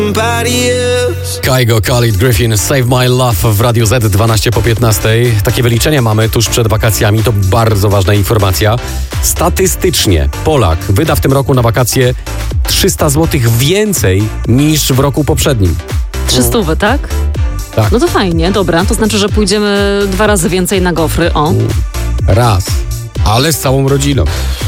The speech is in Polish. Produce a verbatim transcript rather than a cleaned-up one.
Kygo, Khalid, Griffin, Save My Love w Radiu Z dwanaście po piętnastej. Takie wyliczenia mamy tuż przed wakacjami, to bardzo ważna informacja. Statystycznie Polak wyda w tym roku na wakacje trzysta złotych więcej niż w roku poprzednim. Trzysta, tak? Tak. No to fajnie, dobra. To znaczy, że pójdziemy dwa razy więcej na gofry, o. Raz, ale z całą rodziną.